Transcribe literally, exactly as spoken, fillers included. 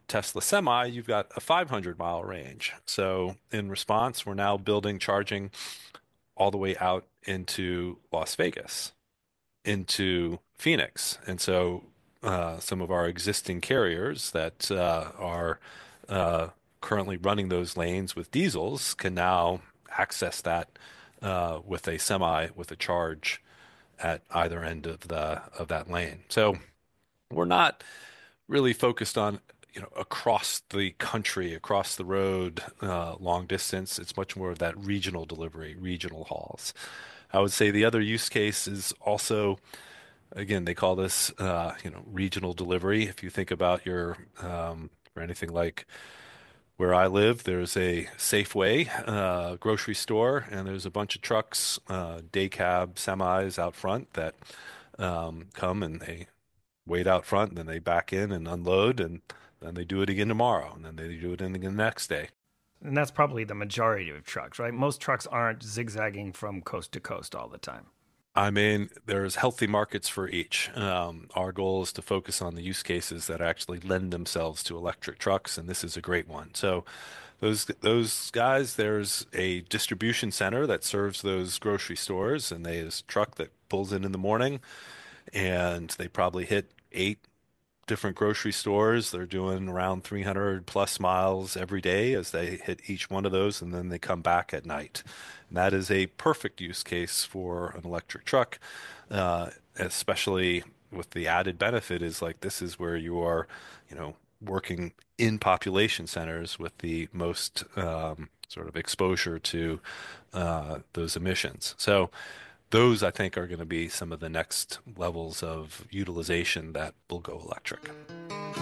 Tesla Semi, you've got a five hundred mile range. So in response, we're now building charging all the way out into Las Vegas, into Phoenix. And so uh, some of our existing carriers that uh, are uh, currently running those lanes with diesels can now access that uh, with a semi with a charge at either end of the of that lane. So we're not really focused on, you know, across the country, across the road, uh, long distance. It's much more of that regional delivery, regional hauls. I would say the other use case is also, again, they call this, uh, you know, regional delivery. If you think about your, um, or anything like where I live, there's a Safeway, uh, grocery store, and there's a bunch of trucks, uh, day cab semis out front that um, come and they wait out front, and then they back in and unload, and then they do it again tomorrow, and then they do it again the next day. And that's probably the majority of trucks, right? Most trucks aren't zigzagging from coast to coast all the time. I mean, there's healthy markets for each. Um, our goal is to focus on the use cases that actually lend themselves to electric trucks, and this is a great one. So those those guys, there's a distribution center that serves those grocery stores, and there's a truck that pulls in in the morning, and they probably hit eight different grocery stores. They're doing around three hundred plus miles every day as they hit each one of those, and then they come back at night. And that is a perfect use case for an electric truck, uh, especially with the added benefit is like this is where you are, you know, working in population centers with the most um, sort of exposure to uh, those emissions. So those, I think, are going to be some of the next levels of utilization that will go electric.